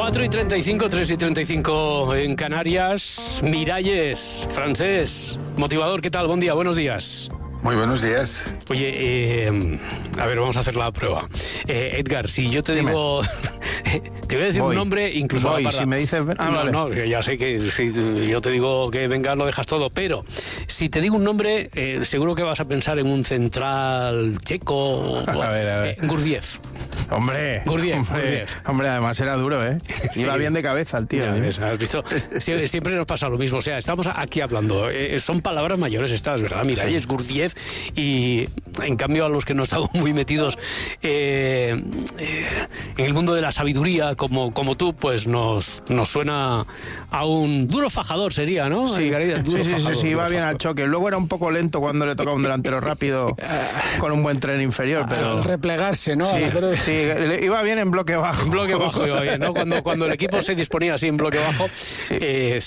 4:35, 3:35 en Canarias. Miralles, Francés, motivador, ¿qué tal? Buen día, buenos días. Muy buenos días. Oye, a ver, vamos a hacer la prueba. Edgar, si yo te digo... te voy a decir un nombre, incluso... Voy, si me dices... vale. No, ya sé que si yo te digo que venga, lo dejas todo, pero si te digo un nombre, seguro que vas a pensar en un central checo... A ver. Gurdjieff. Hombre, además era duro, ¿eh? Sí. Iba bien de cabeza el tío. Ya ves, has visto. Siempre nos pasa lo mismo. O sea, estamos aquí hablando. Son palabras mayores estas, ¿verdad? Mira, ahí es Gurdjieff y, en cambio, a los que no estamos muy metidos en el mundo de la sabiduría, como tú, pues nos suena a un duro fajador, sería, ¿no? Sí, iba bien al choque. Luego era un poco lento cuando le tocaba un delantero rápido con un buen tren inferior, pero... Al replegarse, ¿no? Sí, iba bien en bloque bajo. En bloque bajo iba bien, ¿no? Cuando el equipo se disponía así en bloque bajo. Sí.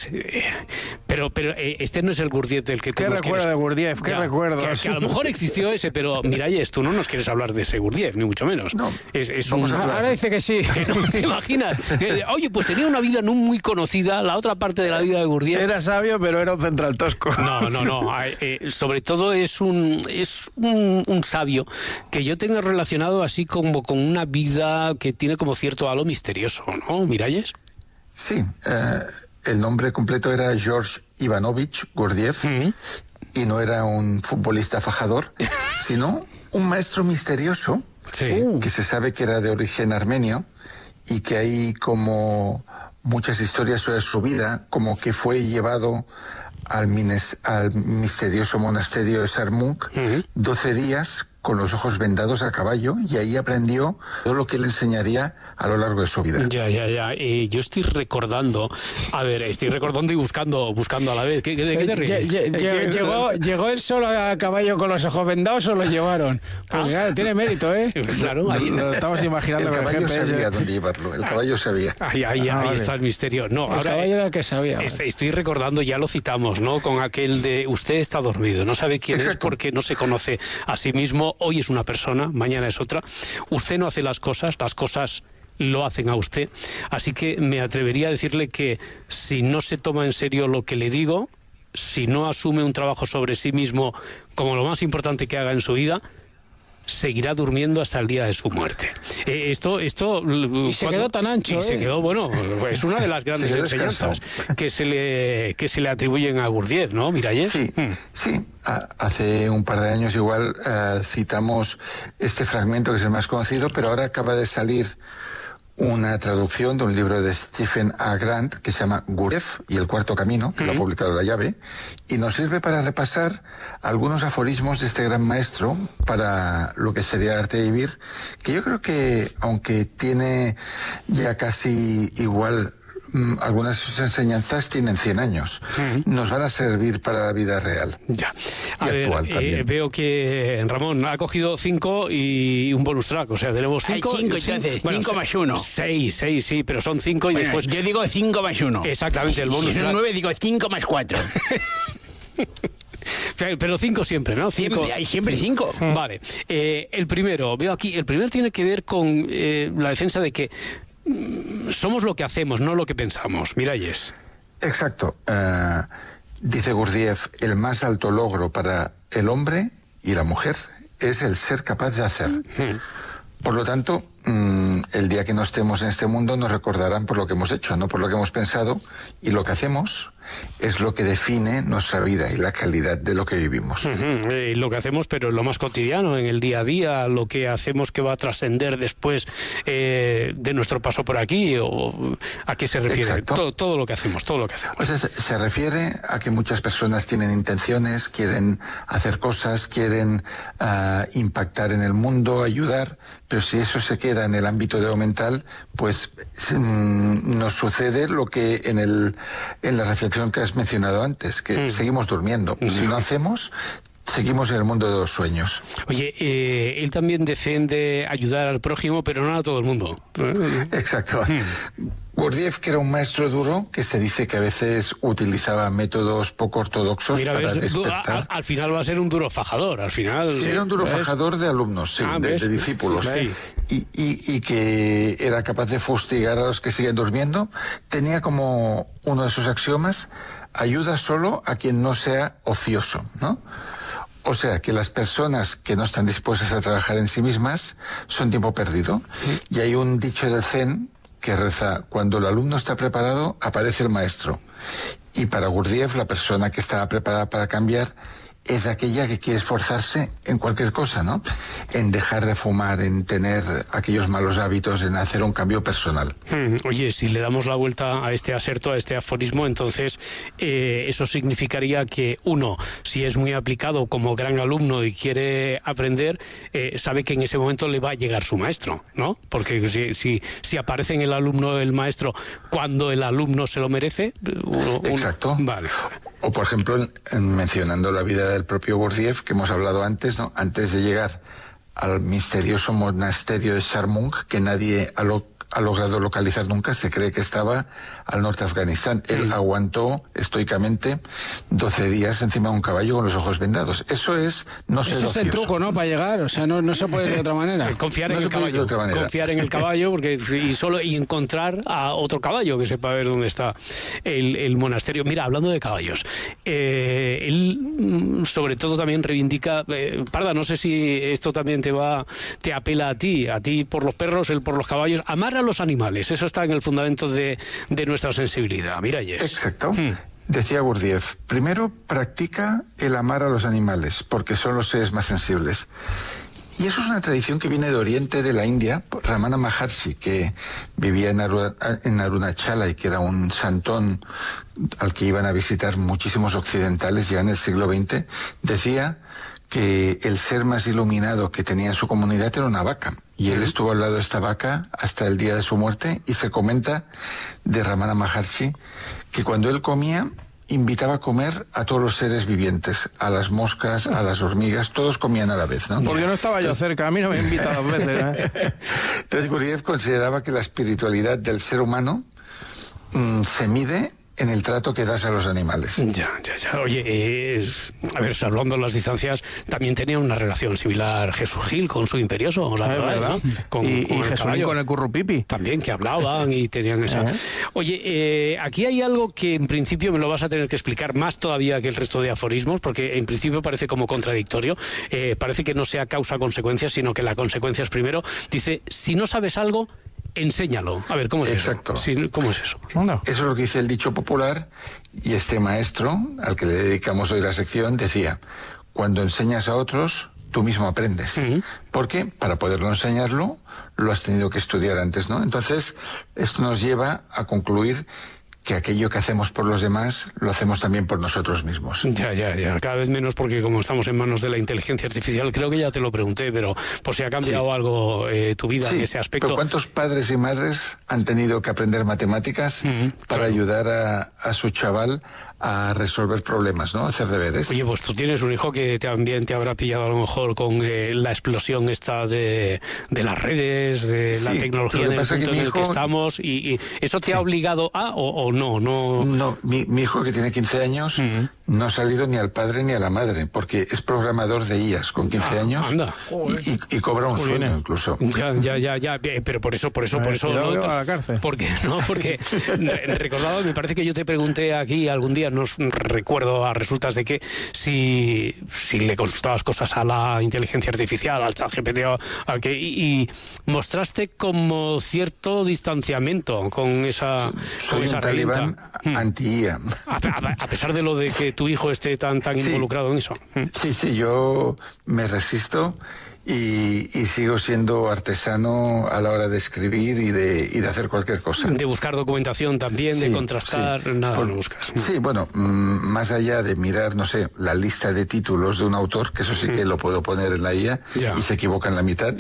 Pero este no es el Gurdjieff del que tú nos quieres... ¿Qué recuerdo de Gurdjieff? ¿Qué recuerdo? Que a lo mejor existió ese, pero Miralles, tú no nos quieres hablar de ese Gurdjieff, ni mucho menos. No. Ahora dice que sí. Que no te imaginas. Oye, pues tenía una vida no muy conocida, la otra parte de la vida de Gurdjieff. Era sabio, pero era un central tosco. No. Sobre todo es un sabio que yo tengo relacionado así como con una vida que tiene como cierto halo misterioso, ¿no, Miralles? Sí, el nombre completo era George Ivanovich Gurdjieff, y no era un futbolista fajador, sino un maestro misterioso, que se sabe que era de origen armenio y que hay como muchas historias sobre su vida, como que fue llevado al misterioso monasterio de Sarmuk 12 días con los ojos vendados a caballo, y ahí aprendió todo lo que le enseñaría a lo largo de su vida. Ya. Yo estoy recordando y buscando a la vez. ¿De qué te ríes? ¿Llegó él solo a caballo con los ojos vendados o lo llevaron? Porque claro, tiene mérito, ¿eh? Claro, ahí lo estamos imaginando. El caballo sabía dónde llevarlo. El caballo sabía. Ahí está el misterio. No, el caballo era el que sabía. Estoy recordando, ya lo citamos, ¿no? Con aquel de usted está dormido, no sabe quién es porque no se conoce a sí mismo. Hoy es una persona, mañana es otra. Usted no hace las cosas lo hacen a usted. Así que me atrevería a decirle que si no se toma en serio lo que le digo, si no asume un trabajo sobre sí mismo como lo más importante que haga en su vida, seguirá durmiendo hasta el día de su muerte. Esto y se quedó tan ancho. Y se quedó, bueno, es una de las grandes enseñanzas que se le atribuyen a Gurdjieff, ¿no, Miralles? Sí. Hace un par de años igual citamos este fragmento que es el más conocido, pero ahora acaba de salir una traducción de un libro de Stephen A. Grant que se llama Gurdjieff y el cuarto camino, que lo ha publicado La Llave, y nos sirve para repasar algunos aforismos de este gran maestro para lo que sería el arte de vivir, que yo creo que, aunque tiene ya casi igual algunas de sus enseñanzas tienen 100 años. Nos van a servir para la vida real. Ya. Actual también. Veo que Ramón ha cogido 5 y un bonus track. O sea, tenemos 5. Hay 5, entonces. 5 más 1. 6, sí, pero son 5 y después... Yo digo 5 más 1. Exactamente, el bonus track. Si son 9, digo 5 más 4. Pero 5 siempre, ¿no? Hay siempre 5. Vale. El primero, veo aquí, el primero tiene que ver con la defensa de que somos lo que hacemos, no lo que pensamos. Miralles. Exacto. Dice Gurdjieff, el más alto logro para el hombre y la mujer es el ser capaz de hacer. Por lo tanto, el día que no estemos en este mundo nos recordarán por lo que hemos hecho, no por lo que hemos pensado, y lo que hacemos es lo que define nuestra vida y la calidad de lo que vivimos. Lo que hacemos, pero en lo más cotidiano, en el día a día, lo que hacemos que va a trascender después de nuestro paso por aquí, o ¿a qué se refiere? Todo lo que hacemos. Pues se refiere a que muchas personas tienen intenciones, quieren hacer cosas, quieren impactar en el mundo, ayudar, pero si eso se queda en el ámbito de lo mental, pues nos sucede lo que en la reflexión que has mencionado antes, que seguimos durmiendo. Si no hacemos, seguimos en el mundo de los sueños. Oye, él también defiende ayudar al prójimo, pero no a todo el mundo. Exacto. Gurdjieff, que era un maestro duro, que se dice que a veces utilizaba métodos poco ortodoxos para despertar. Al final va a ser un duro fajador, al final. Sí, era un duro fajador de alumnos, sí, de discípulos. Sí. Y que era capaz de fustigar a los que siguen durmiendo. Tenía como uno de sus axiomas: ayuda solo a quien no sea ocioso, ¿no? O sea, que las personas que no están dispuestas a trabajar en sí mismas son tiempo perdido. Y hay un dicho del Zen que reza: cuando el alumno está preparado, aparece el maestro. Y para Gurdjieff, la persona que estaba preparada para cambiar es aquella que quiere esforzarse en cualquier cosa, ¿no? En dejar de fumar, en tener aquellos malos hábitos, en hacer un cambio personal. Oye, si le damos la vuelta a este aserto, a este aforismo, entonces eso significaría que uno, si es muy aplicado como gran alumno y quiere aprender, sabe que en ese momento le va a llegar su maestro, ¿no? Porque si aparece en el alumno el maestro cuando el alumno se lo merece... Exacto. Vale. O, por ejemplo, mencionando la vida del propio Gurdjieff, que hemos hablado antes, ¿no? Antes de llegar al misterioso monasterio de Sharmung, que nadie ha logrado localizar nunca, se cree que estaba al norte de Afganistán. Él aguantó estoicamente 12 días encima de un caballo con los ojos vendados. Eso es no ser ocioso. Ese es el truco, ¿no? Para llegar, o sea, no se puede de otra manera. Confiar en el caballo. Confiar en el caballo, porque y encontrar a otro caballo que sepa ver dónde está el monasterio. Mira, hablando de caballos, él sobre todo también reivindica, Parda, no sé si esto también te apela a ti por los perros, él por los caballos, amar a los animales, eso está en el fundamento de nuestra sensibilidad. Miralles. Exacto. Decía Gurdjieff: primero practica el amar a los animales, porque son los seres más sensibles. Y eso es una tradición que viene de Oriente, de la India. Ramana Maharshi, que vivía en Arunachala y que era un santón al que iban a visitar muchísimos occidentales ya en el siglo XX, decía que el ser más iluminado que tenía en su comunidad era una vaca. Y él estuvo al lado de esta vaca hasta el día de su muerte, y se comenta de Ramana Maharshi que cuando él comía, invitaba a comer a todos los seres vivientes, a las moscas, a las hormigas, todos comían a la vez, ¿no? Porque no estaba yo cerca, a mí no me invita 2 veces, ¿eh? Entonces Gurdjieff consideraba que la espiritualidad del ser humano se mide en el trato que das a los animales. Ya. Oye, a ver, salvando las distancias, también tenía una relación similar Jesús Gil con su imperioso, la verdad, ¿no? Con Jesús Gil con el currupipi. También, que hablaban y tenían esa... Oye, aquí hay algo que en principio me lo vas a tener que explicar más todavía que el resto de aforismos, porque en principio parece como contradictorio. Parece que no sea causa-consecuencia, sino que la consecuencia es primero. Dice, si no sabes algo, enséñalo. A ver, ¿cómo es Exacto. eso? Sí, ¿cómo es eso? Eso es lo que dice el dicho popular, y este maestro, al que le dedicamos hoy la sección, decía: cuando enseñas a otros, tú mismo aprendes. Porque para poderlo enseñarlo, lo has tenido que estudiar antes, ¿no? Entonces, esto nos lleva a concluir que aquello que hacemos por los demás lo hacemos también por nosotros mismos. Ya, cada vez menos, porque como estamos en manos de la inteligencia artificial, creo que ya te lo pregunté, pero por si ha cambiado algo tu vida en ese aspecto. Pero ¿cuántos padres y madres han tenido que aprender matemáticas para ayudar a su chaval a resolver problemas, ¿no? A hacer deberes. Oye, pues tú tienes un hijo que también te habrá pillado a lo mejor con la explosión esta de las redes, de la tecnología en el punto en el que estamos, y ¿eso te ha obligado a o no? No, mi hijo, que tiene 15 años, no ha salido ni al padre ni a la madre, porque es programador de IAS con 15 años. Anda. Y cobra un sueldo incluso. Ya, pero por eso no, a la cárcel. Porque recordaba, me parece que yo te pregunté aquí algún día, no recuerdo a resultas de que si le consultabas cosas a la inteligencia artificial, al ChatGPT, y mostraste como cierto distanciamiento con esa talibán anti-IA. A pesar de lo de que tu hijo esté tan involucrado en eso. Sí, yo me resisto y sigo siendo artesano a la hora de escribir y de hacer cualquier cosa. De buscar documentación también, de contrastar, nada no buscas. Sí, bueno, más allá de mirar, no sé, la lista de títulos de un autor, que eso sí que lo puedo poner en la IA y se equivoca en la mitad,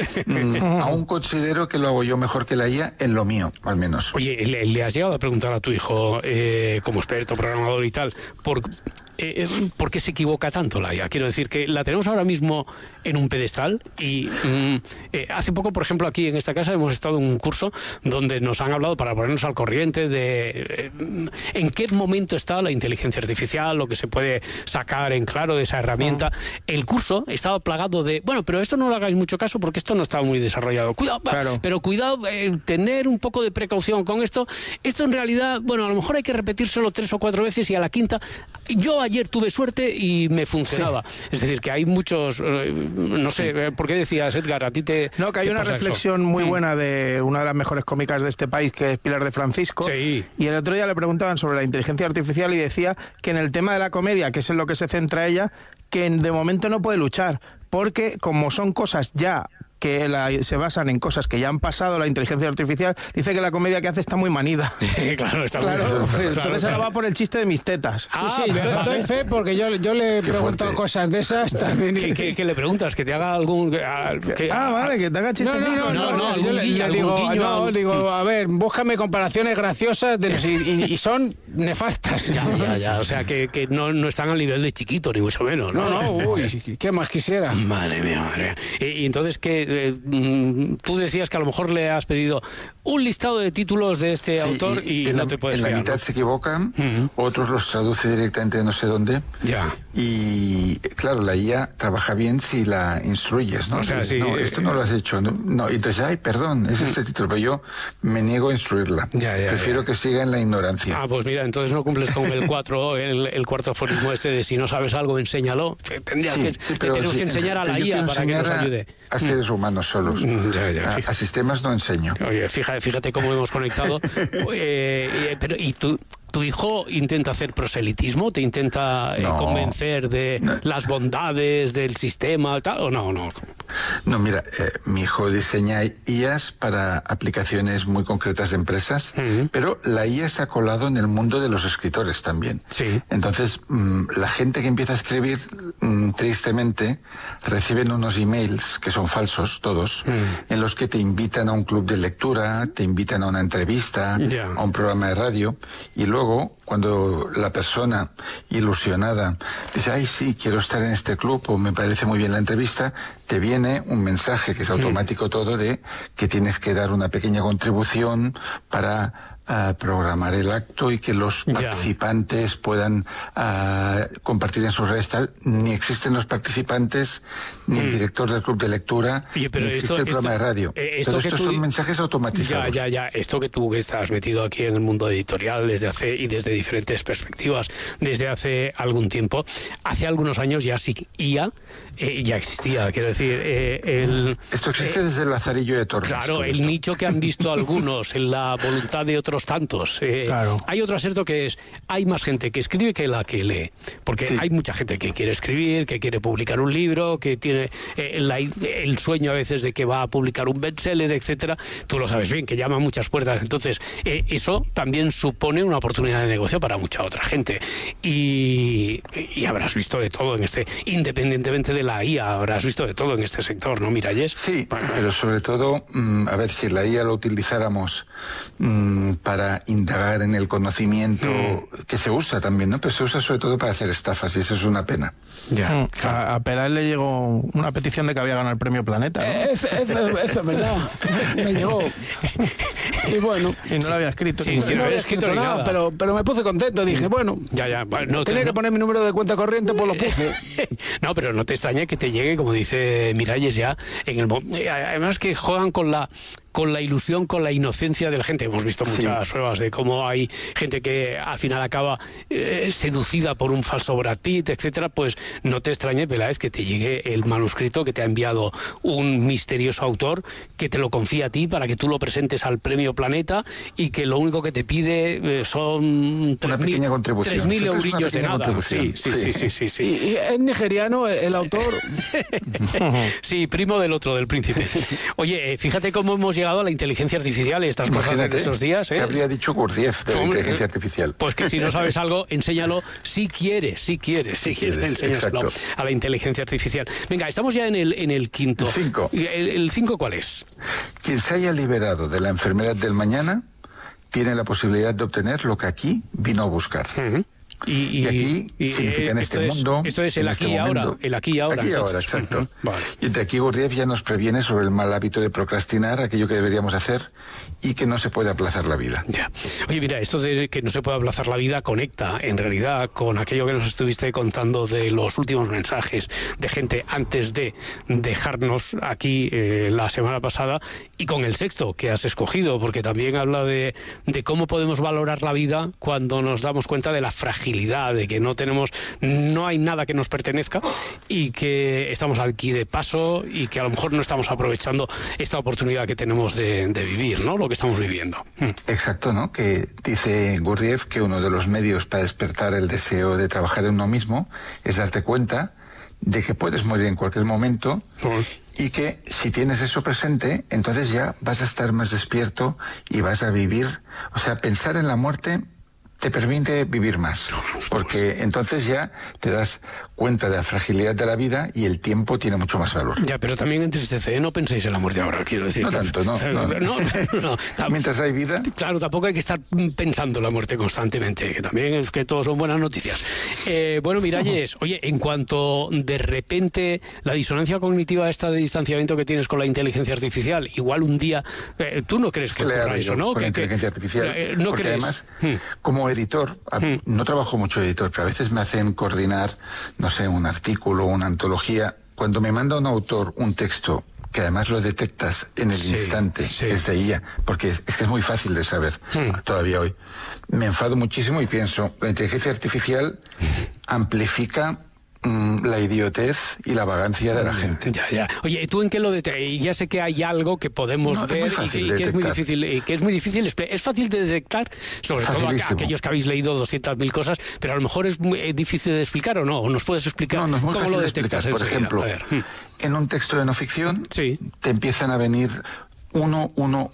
aún considero que lo hago yo mejor que la IA en lo mío, al menos. Oye, ¿le has llegado a preguntar a tu hijo, como experto, programador y tal, por ¿por qué se equivoca tanto la IA? Quiero decir que la tenemos ahora mismo en un pedestal y hace poco, por ejemplo, aquí en esta casa hemos estado en un curso donde nos han hablado para ponernos al corriente de en qué momento está la inteligencia artificial, lo que se puede sacar en claro de esa herramienta. El curso estaba plagado de, bueno, pero esto no lo hagáis mucho caso porque esto no estaba muy desarrollado. Cuidado, claro. Pero cuidado, tener un poco de precaución con esto. Esto en realidad, bueno, a lo mejor hay que repetírselo 3 o 4 veces y a la quinta. Yo ayer tuve suerte y me funcionaba. Sí. Es decir, que hay muchos, no sé, ¿por qué decías, Edgar? A ti te... No, que hay una reflexión muy buena de una de las mejores cómicas de este país, que es Pilar de Francisco. Sí. Y el otro día le preguntaban sobre la inteligencia artificial y decía que en el tema de la comedia, que es en lo que se centra ella, que de momento no puede luchar, porque como son cosas ya que se basan en cosas que ya han pasado, la inteligencia artificial dice que la comedia que hace está muy manida. Claro, está muy Entonces ahora va por el chiste de mis tetas. Sí, doy fe porque yo le he preguntado cosas de esas también. ¿Qué le preguntas? ¿Que te haga algún...? Vale, que te haga chiste. No, yo le digo, a ver, búscame comparaciones graciosas y son nefastas. Ya, o sea, que no están al nivel de Chiquito, ni mucho menos, ¿no? No, uy, ¿qué más quisiera? Madre mía. Y entonces, ¿qué...? Tú decías que a lo mejor le has pedido un listado de títulos de este autor y no te puedes fiar. En la mitad se equivocan, otros los traduce directamente de no sé dónde. Ya. Y claro, la IA trabaja bien si la instruyes, ¿no? O sea, no, esto no lo has hecho. No, y entonces, perdón, es este título, pero yo me niego a instruirla. Prefiero que siga en la ignorancia. Pues mira, entonces no cumples con el 4, el cuarto aforismo de si no sabes algo, enséñalo. Tenemos que enseñar a la IA para que nos ayude. A seres humanos solos. A sistemas no enseño. Oye, fíjate cómo hemos conectado. Pero ¿y tu hijo intenta hacer proselitismo? ¿Te intenta convencer de las bondades del sistema tal, o no? No, mira, mi hijo diseña IAs para aplicaciones muy concretas de empresas, pero la IA se ha colado en el mundo de los escritores también. Sí. Entonces, la gente que empieza a escribir, tristemente, reciben unos emails que son falsos, todos, en los que te invitan a un club de lectura, te invitan a una entrevista, a un programa de radio, y luego, cuando la persona ilusionada dice, sí, quiero estar en este club, o me parece muy bien la entrevista, te viene un mensaje que es automático todo de que tienes que dar una pequeña contribución para programar el acto y que los participantes puedan compartir en sus redes tal. Ni existen los participantes, ni el director del club de lectura, ni existe el programa de radio. Estos son mensajes automatizados. Ya. Esto que tú estás metido aquí en el mundo editorial desde diferentes perspectivas, desde hace algún tiempo, hace algunos años ya IA ya existía, quiero decir... Esto existe desde el Lazarillo de Tormes. Claro, el nicho que han visto algunos, en la voluntad de otros tantos. Hay otro acerto que es, hay más gente que escribe que la que lee, porque hay mucha gente que quiere escribir, que quiere publicar un libro, que tiene el sueño a veces de que va a publicar un bestseller, etcétera. Tú lo sabes bien, que llama a muchas puertas. Entonces, eso también supone una oportunidad de negocio para mucha otra gente. Y habrás visto de todo en independientemente de la IA, habrás visto de todo en este sector, ¿no, Miralles? Sí, pero sobre todo, a ver, si la IA lo utilizáramos para indagar en el conocimiento, que se usa también, ¿no? Pero se usa sobre todo para hacer estafas, y eso es una pena. A Peláez le llegó una petición de que había ganado el premio Planeta, ¿no? Eso es verdad. Me llegó. Y bueno. Y no lo había escrito. Sí, no había escrito nada, pero me puse contento. Dije, bueno, tenía que poner mi número de cuenta corriente, pues lo puse. No, pero no te extraña que te llegue, como dice Miralles, ya en el además que juegan con la ilusión, con la inocencia de la gente. Hemos visto muchas pruebas de cómo hay gente que al final acaba seducida por un falso Brad Pitt, etcétera. Pues no te extrañe, Peláez, que te llegue el manuscrito que te ha enviado un misterioso autor, que te lo confía a ti para que tú lo presentes al Premio Planeta, y que lo único que te pide son 3.000 eurillos de nada. Sí. Y es nigeriano el autor. Sí, primo del otro, del príncipe. Oye, fíjate cómo hemos llegado a la inteligencia artificial y estas cosas de esos días. ¿Qué habría dicho Gurdjieff de la inteligencia artificial? Pues que si no sabes algo, enséñalo si quieres, enséñaselo a la inteligencia artificial. Venga, estamos ya en el quinto. 5. ¿El 5 cuál es? Quien se haya liberado de la enfermedad del mañana tiene la posibilidad de obtener lo que aquí vino a buscar. Y aquí significa en este mundo. Esto es el aquí y ahora. El aquí y ahora. Aquí y ahora, exacto. Vale. Y de aquí Gurdjieff ya nos previene sobre el mal hábito de procrastinar aquello que deberíamos hacer y que no se puede aplazar la vida. Ya. Oye, mira, esto de que no se puede aplazar la vida conecta en realidad con aquello que nos estuviste contando de los últimos mensajes de gente antes de dejarnos aquí la semana pasada, y con el sexto que has escogido, porque también habla de cómo podemos valorar la vida cuando nos damos cuenta de la fragilidad, de que no hay nada que nos pertenezca y que estamos aquí de paso y que a lo mejor no estamos aprovechando esta oportunidad que tenemos de vivir, ¿no? Lo que estamos viviendo. Exacto, ¿no? Que dice Gurdjieff que uno de los medios para despertar el deseo de trabajar en uno mismo es darte cuenta de que puedes morir en cualquier momento y que si tienes eso presente, entonces ya vas a estar más despierto y vas a vivir, o sea, pensar en la muerte te permite vivir más, porque entonces ya te das cuenta de la fragilidad de la vida y el tiempo tiene mucho más valor. Ya, pero también entristece, no penséis en la muerte ahora, quiero decir. No tanto, no. Mientras hay vida. Claro, tampoco hay que estar pensando en la muerte constantemente, que también es que todos son buenas noticias. Bueno, Miralles, oye, en cuanto de repente la disonancia cognitiva esta de distanciamiento que tienes con la inteligencia artificial, igual un día, tú no crees que ocurra eso, ¿no? Con la inteligencia artificial, no porque crees. Además, como editor, no trabajo mucho de editor, pero a veces me hacen coordinar, no sé, un artículo, una antología. Cuando me manda un autor un texto, que además lo detectas en el instante, desde IA, porque es que es muy fácil de saber todavía hoy, me enfado muchísimo y pienso, la inteligencia artificial amplifica la idiotez y la vagancia de la gente. Ya. Oye, ¿tú en qué lo detectas? Ya sé que hay algo que podemos ver y que es muy difícil. Es fácil de detectar, sobre todo aquellos que habéis leído 200.000 cosas, pero a lo mejor es muy difícil de explicar, ¿o no? ¿Nos puedes explicar cómo lo detectas? Por ejemplo, en un texto de no ficción te empiezan a venir 111,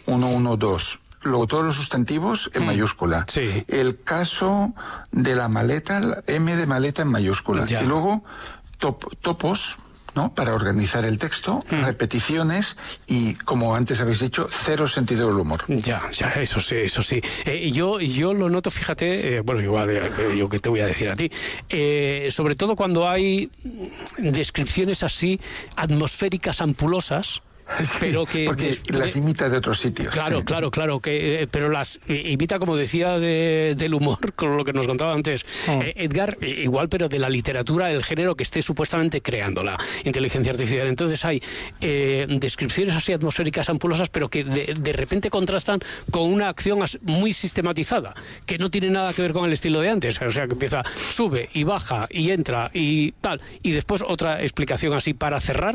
112. Luego todos los sustantivos en mayúscula. Sí. El caso de la maleta, M de maleta en mayúscula. Ya. Y luego topos, ¿no? Para organizar el texto, repeticiones y, como antes habéis dicho, cero sentido del humor. Ya, eso sí. Yo lo noto, fíjate, bueno, igual yo que te voy a decir a ti, sobre todo cuando hay descripciones así atmosféricas ampulosas. Pero que porque las imita de otros sitios. Claro, pero las imita, como decía, del humor, con lo que nos contaba antes Edgar, igual, pero de la literatura, el género que esté supuestamente creando la inteligencia artificial. Entonces hay descripciones así atmosféricas ampulosas, pero que de repente contrastan con una acción muy sistematizada, que no tiene nada que ver con el estilo de antes. O sea, que empieza, sube y baja y entra y tal, y después otra explicación así para cerrar,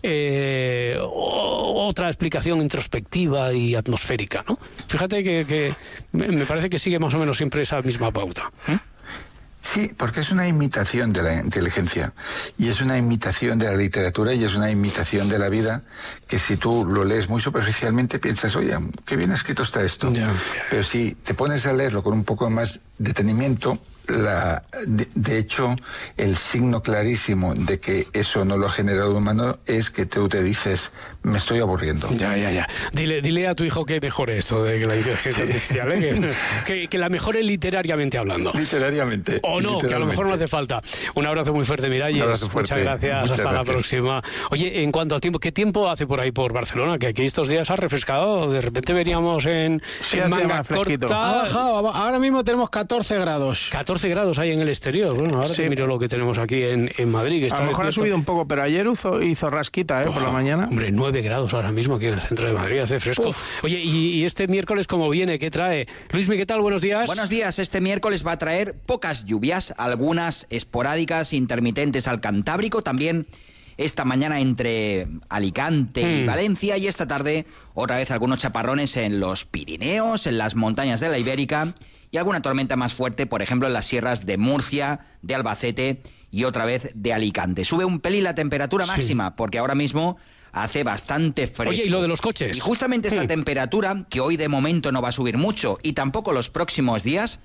otra explicación introspectiva y atmosférica, ¿no? Fíjate que me parece que sigue más o menos siempre esa misma pauta. Sí, porque es una imitación de la inteligencia y es una imitación de la literatura y es una imitación de la vida que, si tú lo lees muy superficialmente, piensas, oye, qué bien escrito está esto. Pero si te pones a leerlo con un poco más detenimiento, de hecho, el signo clarísimo de que eso no lo ha generado un humano es que tú te dices, me estoy aburriendo. Ya. Dile a tu hijo que mejore esto de la inteligencia artificial, que la mejore literariamente hablando. Literariamente. O no, que a lo mejor no hace falta. Un abrazo muy fuerte, Miralles. Un abrazo fuerte. Muchas gracias. Hasta la próxima. Oye, en cuanto a tiempo, ¿qué tiempo hace por ahí por Barcelona? Que aquí estos días ha refrescado. De repente veníamos en manga corta. Ha bajado. Ahora mismo tenemos 14 grados. 14 grados hay en el exterior. Bueno, ahora te miro lo que tenemos aquí en Madrid. Que está a lo mejor ha subido un poco, pero ayer hizo rasquita, por la mañana. Hombre, 9 grados ahora mismo aquí en el centro de Madrid, hace fresco. Oye, y este miércoles, ¿cómo viene? ¿Qué trae? Luismi, ¿qué tal? Buenos días. Buenos días. Este miércoles va a traer pocas lluvias, algunas esporádicas, intermitentes al Cantábrico, también esta mañana entre Alicante y Valencia, y esta tarde otra vez algunos chaparrones en los Pirineos, en las montañas de la Ibérica, y alguna tormenta más fuerte, por ejemplo, en las sierras de Murcia, de Albacete y otra vez de Alicante. Sube un pelín la temperatura máxima, porque ahora mismo hace bastante fresco. Oye, ¿y lo de los coches? Y justamente esa temperatura, que hoy de momento no va a subir mucho, y tampoco los próximos días,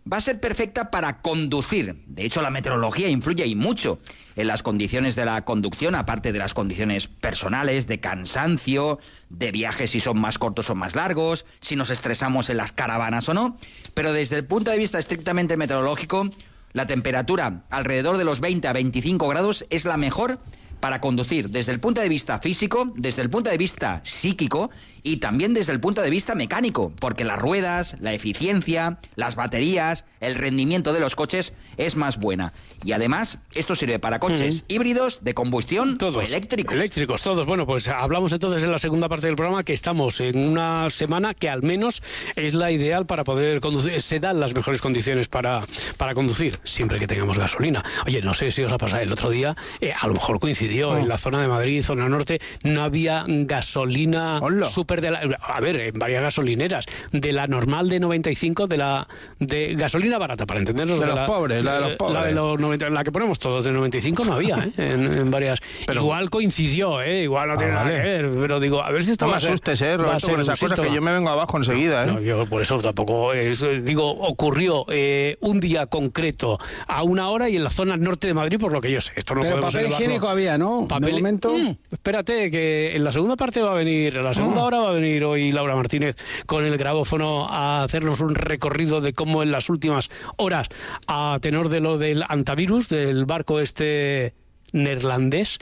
va a ser perfecta para conducir. De hecho, la meteorología influye y mucho en las condiciones de la conducción, aparte de las condiciones personales, de cansancio, de viajes si son más cortos o más largos, si nos estresamos en las caravanas o no. Pero desde el punto de vista estrictamente meteorológico, la temperatura alrededor de los 20 a 25 grados es la mejor para conducir desde el punto de vista físico, desde el punto de vista psíquico y también desde el punto de vista mecánico, porque las ruedas, la eficiencia, las baterías, el rendimiento de los coches es más buena. Y además, esto sirve para coches híbridos, de combustión o eléctricos. Eléctricos, todos. Bueno, pues hablamos entonces en la segunda parte del programa que estamos en una semana que al menos es la ideal para poder conducir. Se dan las mejores condiciones para conducir, siempre que tengamos gasolina. Oye, no sé si os ha pasado el otro día, a lo mejor coincidió en la zona de Madrid, zona norte, no había gasolina súper a ver, en varias gasolineras, de la normal de 95, de gasolina barata, para entendernos. De los pobres, la de los pobres. La de los 90, la que ponemos todos, de 95 no había, en varias. Pero igual coincidió, igual no tiene nada que ver, pero digo, a ver si está más. No me asustes, Roberto, con esas cosas que yo me vengo abajo enseguida, No, yo por eso tampoco, digo, ocurrió un día concreto a una hora y en la zona norte de Madrid, por lo que yo sé. Esto no pero podemos papel higiénico había, ¿no? Papel, de momento. Espérate, que en la segunda parte va a venir, en la segunda hora va a venir hoy Laura Martínez con el grabófono a hacernos un recorrido de cómo en las últimas horas, a tenor de lo del antivirus, del barco neerlandés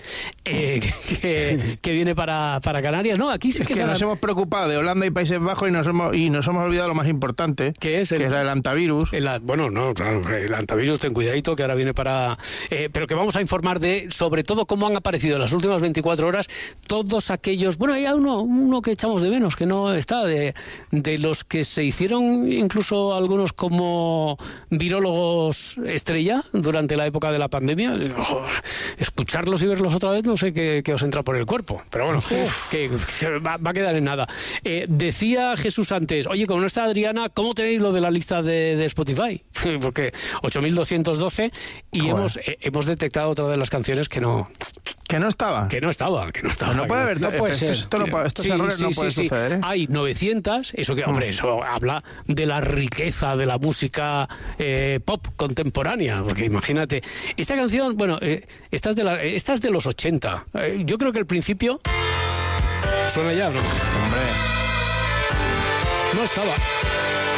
que viene para Canarias. No, aquí sí que nos hemos preocupado de Holanda y Países Bajos y nos hemos olvidado lo más importante, que es el antivirus. Bueno, no, claro, el antivirus, ten cuidadito, que ahora viene para... pero que vamos a informar sobre todo cómo han aparecido en las últimas 24 horas todos aquellos... Bueno, hay uno que echamos de menos, que no está, de los que se hicieron incluso algunos como virólogos estrella durante la época de la pandemia. Escucharlos y verlos otra vez, no sé qué os entra por el cuerpo, pero bueno, que va a quedar en nada. Decía Jesús antes, oye, como no está Adriana, ¿cómo tenéis lo de la lista de Spotify? Porque 8.212 y hemos detectado otra de las canciones que no estaba. No puede haber, no puede ser. Estos errores no pueden suceder, ¿eh? Hay 900, eso habla de la riqueza de la música pop contemporánea, porque imagínate, esta canción, bueno, esta es de los 80. Yo creo que el principio suena ya, ¿no? Hombre. No estaba.